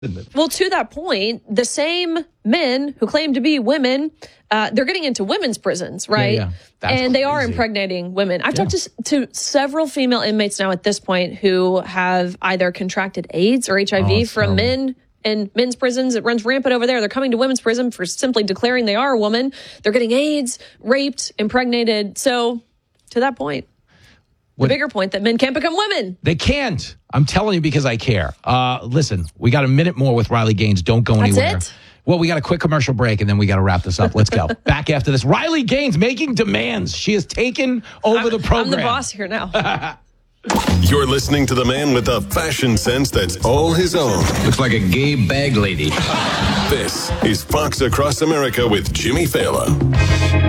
Well, to that point, the same men who claim to be women, they're getting into women's prisons, right? Yeah. And they are impregnating women. I've talked to several female inmates now at this point who have either contracted AIDS or HIV from men in men's prisons. It runs rampant over there. They're coming to women's prison for simply declaring they are a woman. They're getting AIDS, raped, impregnated. So to that point, the bigger point that men can't become women. They can't. I'm telling you because I care. Listen, we got a minute more with Riley Gaines. Don't go anywhere. That's it? Well, we got a quick commercial break, and then we got to wrap this up. Let's go. Back after this. Riley Gaines making demands. She has taken over the program. I'm the boss here now. You're listening to the man with the fashion sense that's all his own. Looks like a gay bag lady. This is Fox Across America with Jimmy Fallon.